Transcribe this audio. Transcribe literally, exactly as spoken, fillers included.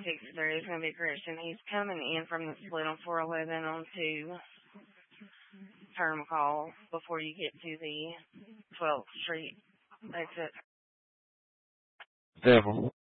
sixty-three is going to be Christian. He's coming in from the split on four eleven onto Terminal before you get to the twelfth Street exit. Several.